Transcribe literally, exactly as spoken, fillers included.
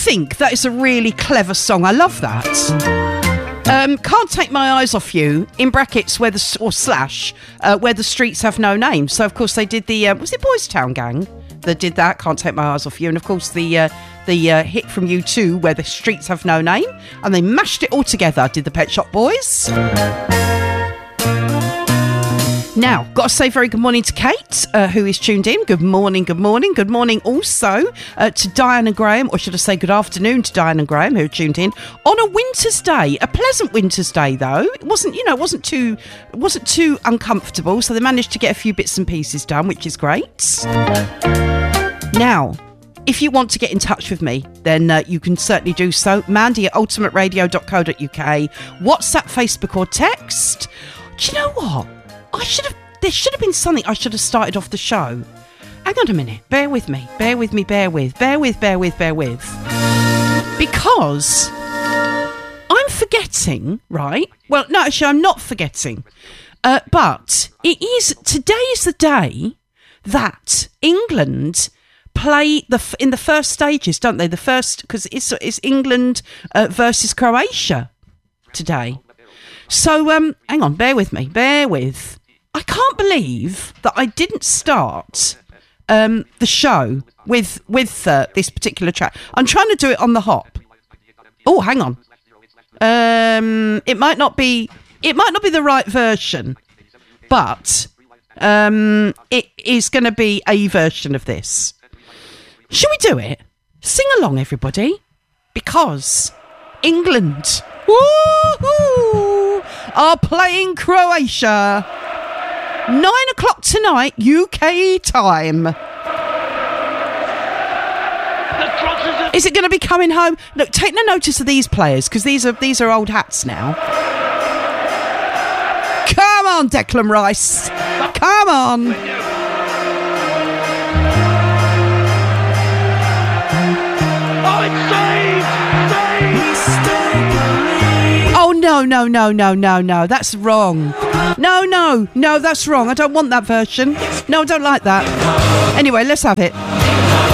think that is a really clever song. I love that. Um, Can't Take My Eyes Off You, in brackets, where the, or slash, uh, where the streets have no name. So, of course, they did the, uh, was it Boys Town Gang that did that, Can't Take My Eyes Off You? And, of course, the uh, the uh, hit from U two, where the streets have no name. And they mashed it all together, did the Pet Shop Boys. Now, got to say very good morning to Kate, uh, who is tuned in. Good morning, good morning. Good morning also uh, to Diana Graham, or should I say good afternoon to Diana Graham, who tuned in on a winter's day. A pleasant winter's day, though. It wasn't, you know, it wasn't too, it wasn't too uncomfortable, so they managed to get a few bits and pieces done, which is great. Now, if you want to get in touch with me, then uh, you can certainly do so. Mandy at ultimate radio dot co dot uk. WhatsApp, Facebook or text. Do you know what? I should have, there should have been something I should have started off the show. Hang on a minute. Bear with me. Bear with me. Bear with. Bear with. Bear with. Bear with. Because I'm forgetting, right? Well, no, actually, I'm not forgetting. Uh, but it is, today is the day that England play the in the first stages, don't they? The first, because it's, it's England uh, versus Croatia today. So, um, hang on, bear with me. Bear with. I can't believe that I didn't start um, the show with with uh, this particular track. I'm trying to do it on the hop. Oh, hang on. Um, it might not be. It might not be the right version, but um, it is going to be a version of this. Shall we do it? Sing along, everybody, because England, woo-hoo, are playing Croatia. Nine o'clock tonight, U K time. Is it going to be coming home? Look, take no notice of these players, because these are these are old hats now. Come on, Declan Rice. Come on. Oh, it's saved! Saved! Oh, no, no, no, no, no, no. That's wrong. No, no, no, that's wrong. I don't want that version. No, I don't like that. Anyway, let's have it.